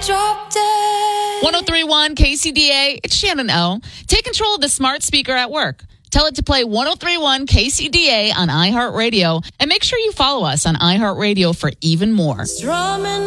drop dead. 1031 KCDA, it's Shannon O. Take control of the smart speaker at work. Tell it to play 1031 KCDA on iHeartRadio, and make sure you follow us on iHeartRadio for even more. Strumming